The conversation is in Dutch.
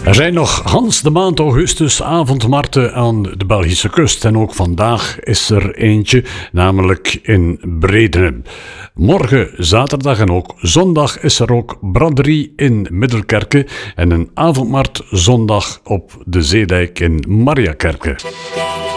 Er zijn nog Hans de maand augustus avondmarkten aan de Belgische kust. En ook vandaag is er eentje, namelijk in Bredene. Morgen, zaterdag en ook zondag is er ook braderie in Middelkerke. En een avondmarkt zondag op de Zeedijk in Mariakerke.